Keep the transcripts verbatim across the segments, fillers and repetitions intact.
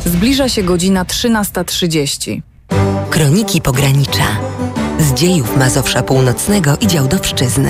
Zbliża się godzina trzynasta trzydzieści. Kroniki Pogranicza. Z dziejów Mazowsza Północnego i Działdowszczyzny.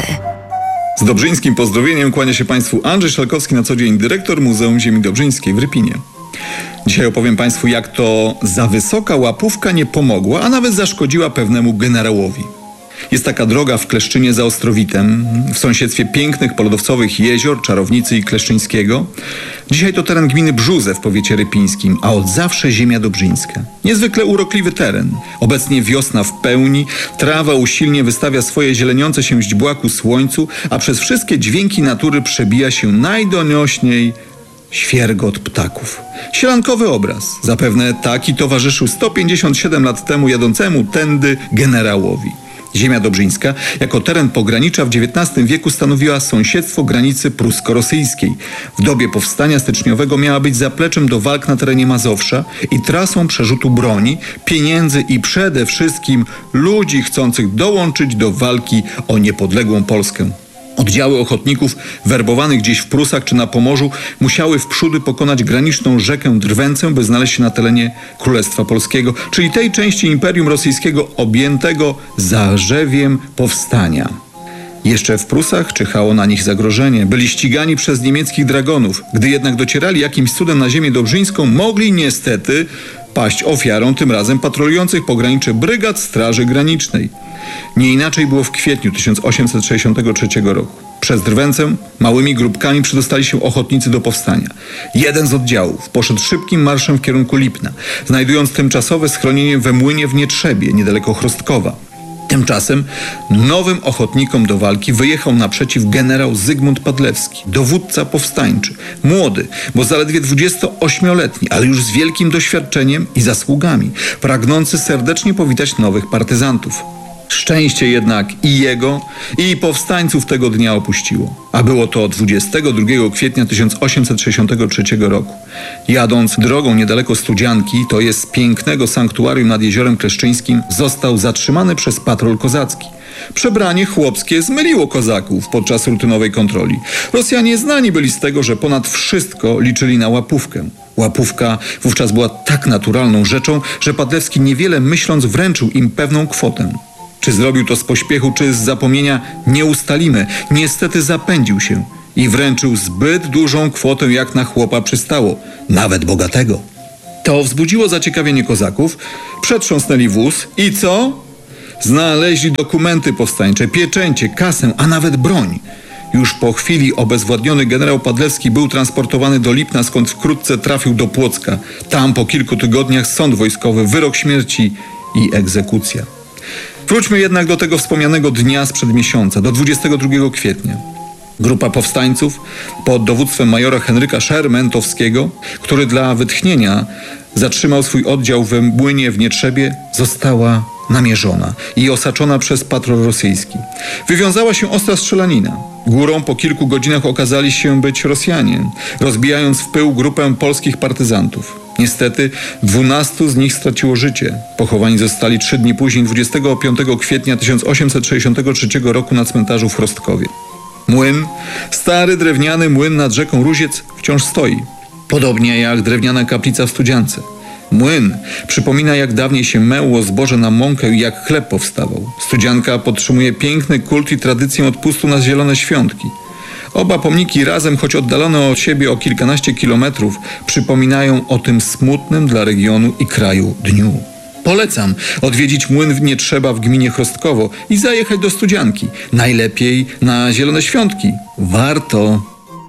Z dobrzyńskim pozdrowieniem kłania się Państwu Andrzej Szalkowski, na co dzień dyrektor Muzeum Ziemi Dobrzyńskiej w Rypinie. Dzisiaj opowiem Państwu, jak to za wysoka łapówka nie pomogła, a nawet zaszkodziła pewnemu generałowi. Jest taka droga w Kleszczynie za Ostrowitem, w sąsiedztwie pięknych polodowcowych jezior, Czarownicy i Kleszczyńskiego. Dzisiaj to teren gminy Brzóze w powiecie rypińskim, a od zawsze ziemia dobrzyńska. Niezwykle urokliwy teren. Obecnie wiosna w pełni, trawa usilnie wystawia swoje zieleniące się źdźbła ku słońcu, a przez wszystkie dźwięki natury przebija się najdoniośniej świergot ptaków. Sielankowy obraz. Zapewne taki towarzyszył sto pięćdziesiąt siedem lat temu jadącemu tędy generałowi. Ziemia dobrzyńska jako teren pogranicza w dziewiętnastym wieku stanowiła sąsiedztwo granicy prusko-rosyjskiej. W dobie powstania styczniowego miała być zapleczem do walk na terenie Mazowsza i trasą przerzutu broni, pieniędzy i przede wszystkim ludzi chcących dołączyć do walki o niepodległą Polskę. Oddziały ochotników werbowanych gdzieś w Prusach czy na Pomorzu musiały wprzódy pokonać graniczną rzekę Drwęcę, by znaleźć się na terenie Królestwa Polskiego, czyli tej części Imperium Rosyjskiego objętego zarzewiem powstania. Jeszcze w Prusach czyhało na nich zagrożenie. Byli ścigani przez niemieckich dragonów. Gdy jednak docierali jakimś cudem na ziemię dobrzyńską, mogli niestety paść ofiarą tym razem patrolujących pogranicze brygad Straży Granicznej. Nie inaczej było w kwietniu tysiąc osiemset sześćdziesiątego trzeciego roku. Przez Drwęcę małymi grupkami przedostali się ochotnicy do powstania. Jeden z oddziałów poszedł szybkim marszem w kierunku Lipna, znajdując tymczasowe schronienie we młynie w Nietrzebie, niedaleko Chrostkowa. Tymczasem nowym ochotnikom do walki wyjechał naprzeciw generał Zygmunt Padlewski, dowódca powstańczy. Młody, bo zaledwie dwudziestoośmioletni, ale już z wielkim doświadczeniem i zasługami, pragnący serdecznie powitać nowych partyzantów. Szczęście jednak i jego, i powstańców tego dnia opuściło. A było to dwudziestego drugiego kwietnia tysiąc osiemset sześćdziesiątego trzeciego roku. Jadąc drogą niedaleko Studzianki, to jest z pięknego sanktuarium nad Jeziorem Kleszczyńskim, został zatrzymany przez patrol kozacki. Przebranie chłopskie zmyliło kozaków podczas rutynowej kontroli. Rosjanie znani byli z tego, że ponad wszystko liczyli na łapówkę. Łapówka wówczas była tak naturalną rzeczą, że Padlewski niewiele myśląc wręczył im pewną kwotę. Czy zrobił to z pośpiechu, czy z zapomnienia, nie ustalimy. Niestety zapędził się i wręczył zbyt dużą kwotę, jak na chłopa przystało, nawet bogatego. To wzbudziło zaciekawienie kozaków, przetrząsnęli wóz i co? Znaleźli dokumenty powstańcze, pieczęcie, kasę, a nawet broń. Już po chwili obezwładniony generał Padlewski był transportowany do Lipna, skąd wkrótce trafił do Płocka. Tam po kilku tygodniach sąd wojskowy, wyrok śmierci i egzekucja. Wróćmy jednak do tego wspomnianego dnia sprzed miesiąca, do dwudziestego drugiego kwietnia. Grupa powstańców pod dowództwem majora Henryka Szermentowskiego, który dla wytchnienia zatrzymał swój oddział we młynie w Nietrzebie, została namierzona i osaczona przez patrol rosyjski. Wywiązała się ostra strzelanina. Górą po kilku godzinach okazali się być Rosjanie, rozbijając w pył grupę polskich partyzantów. Niestety dwunastu z nich straciło życie. Pochowani zostali trzy dni później, dwudziestego piątego kwietnia tysiąc osiemset sześćdziesiątego trzeciego roku na cmentarzu w Chrostkowie. Młyn, stary drewniany młyn nad rzeką Ruziec, wciąż stoi. Podobnie jak drewniana kaplica w Studziance. Młyn przypomina, jak dawniej się mełło zboże na mąkę i jak chleb powstawał. Studzianka podtrzymuje piękny kult i tradycję odpustu na zielone świątki. Oba pomniki razem, choć oddalone od siebie o kilkanaście kilometrów, przypominają o tym smutnym dla regionu i kraju dniu. Polecam odwiedzić młyn w Nietrzeba w gminie Chrostkowo i zajechać do Studzianki. Najlepiej na zielone świątki. Warto!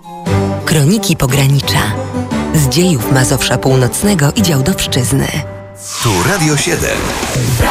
Kroniki Pogranicza. Z dziejów Mazowsza Północnego i Działdowszczyzny. Tu Radio siedem.